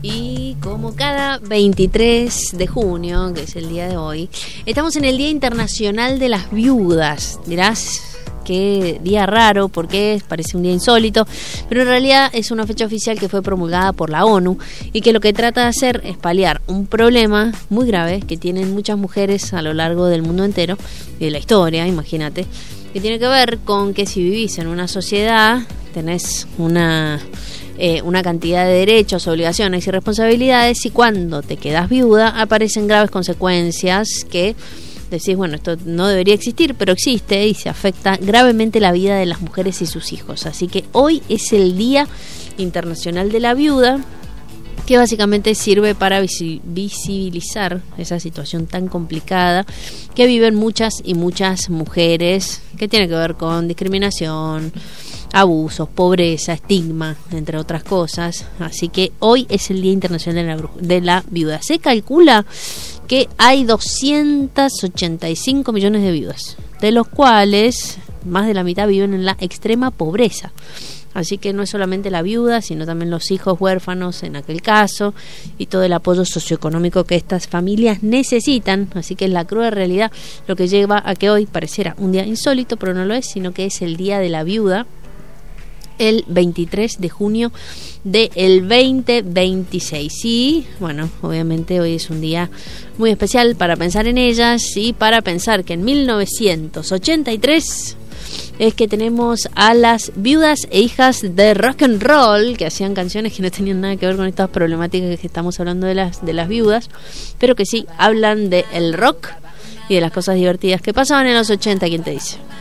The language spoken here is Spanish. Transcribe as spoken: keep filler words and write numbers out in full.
Y como cada veintitrés de junio, que es el día de hoy, estamos en el Día Internacional de las Viudas. Dirás, qué día raro, porque parece un día insólito, pero en realidad es una fecha oficial que fue promulgada por la ONU y que lo que trata de hacer es paliar un problema muy grave que tienen muchas mujeres a lo largo del mundo entero y de la historia, imagínate, que tiene que ver con que si vivís en una sociedad tenés una... Eh, una cantidad de derechos, obligaciones y responsabilidades, y cuando te quedas viuda aparecen graves consecuencias que decís, bueno, esto no debería existir, pero existe y se afecta gravemente la vida de las mujeres y sus hijos. Así que hoy es el Día Internacional de la Viuda, que básicamente sirve para visi- visibilizar esa situación tan complicada que viven muchas y muchas mujeres, que tiene que ver con discriminación, abusos, pobreza, estigma, entre otras cosas. Así que hoy es el Día Internacional de la, de la Viuda. Se calcula que hay doscientos ochenta y cinco millones de viudas, de los cuales más de la mitad viven en la extrema pobreza. Así que no es solamente la viuda, sino también los hijos huérfanos en aquel caso, y todo el apoyo socioeconómico que estas familias necesitan. Así que es la cruda realidad lo que lleva a que hoy pareciera un día insólito, pero no lo es, sino que es el Día de la Viuda, el veintitrés de junio del veinte veintiséis. Y bueno, obviamente hoy es un día muy especial para pensar en ellas y para pensar que en mil novecientos ochenta y tres es que tenemos a las viudas e hijas de rock and roll, que hacían canciones que no tenían nada que ver con estas problemáticas que estamos hablando de las de las viudas, pero que sí hablan de el rock y de las cosas divertidas que pasaban en los ochenta. ¿Quién te dice?